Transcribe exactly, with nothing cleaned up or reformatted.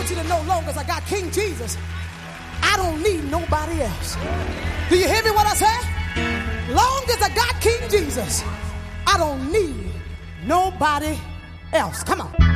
you to know, long as I got King Jesus, I don't need nobody else. Do you hear me what I say? Long as I got King Jesus, I don't need nobody else. Come on.